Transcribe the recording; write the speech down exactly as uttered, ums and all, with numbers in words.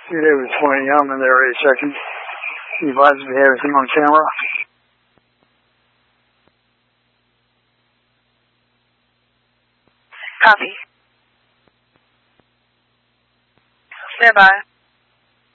Two David twenty, I'm in there eight seconds. Be advised if you have anything on camera. Copy. Stand by.